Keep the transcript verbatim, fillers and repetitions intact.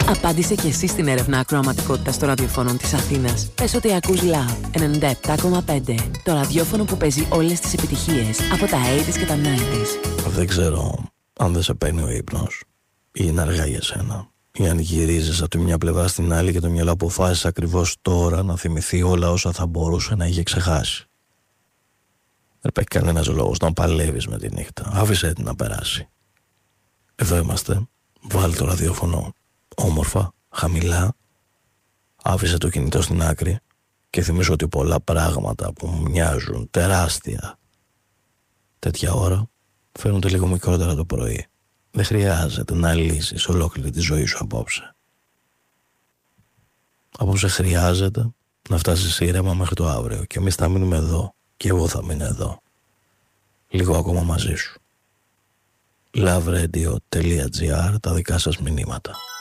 Απάντησε και εσύ στην έρευνα ακροαματικότητας των ραδιοφώνων της Αθήνας. Πες ότι ακούς Love ενενήντα επτά κόμμα πέντε. Το ραδιόφωνο που παίζει όλες τις επιτυχίες από τα ογδόντα και τα ενενήντα. Δεν ξέρω αν δεν σε παίρνει ο ύπνος ή είναι αργά για σένα. Ή αν γυρίζεις από τη μια πλευρά στην άλλη και το μυαλό αποφάσισε ακριβώς τώρα να θυμηθεί όλα όσα θα μπορούσε να είχε ξεχάσει. Δεν υπάρχει κανένας λόγος να παλεύεις με τη νύχτα. Άφησε την να περάσει. Εδώ είμαστε. Βάλε το ραδιόφωνο όμορφα, χαμηλά. Άφησε το κινητό στην άκρη και θυμίσου ότι πολλά πράγματα που μοιάζουν τεράστια τέτοια ώρα φαίνονται λίγο μικρότερα το πρωί. Δεν χρειάζεται να λύσεις ολόκληρη τη ζωή σου απόψε. Απόψε χρειάζεται να φτάσεις ήρεμα μέχρι το αύριο και εμείς θα μείνουμε εδώ και εγώ θα μείνω εδώ λίγο ακόμα μαζί σου. loveradio.gr, τα δικά σας μηνύματα.